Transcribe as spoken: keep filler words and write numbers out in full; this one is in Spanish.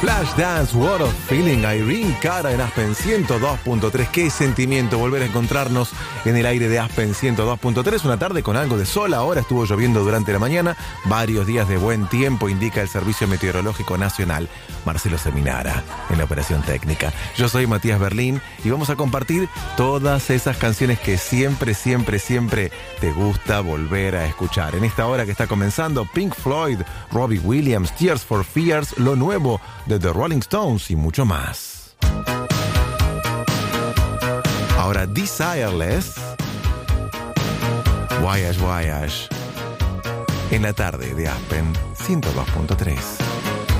Flashdance, What of Feeling, Irene Cara en Aspen ciento dos punto tres. Qué sentimiento volver a encontrarnos en el aire de Aspen ciento dos punto tres. Una tarde con algo de sol, ahora estuvo lloviendo durante la mañana. Varios días de buen tiempo, indica el Servicio Meteorológico Nacional. Marcelo Seminara en la operación técnica. Yo soy Matías Berlín y vamos a compartir todas esas canciones que siempre, siempre, siempre te gusta volver a escuchar. En esta hora que está comenzando, Pink Floyd, Robbie Williams, Tears for Fears, lo nuevo de The Rolling Stones y mucho más. Ahora Desireless, Voyage Voyage, en la tarde de Aspen ciento dos punto tres.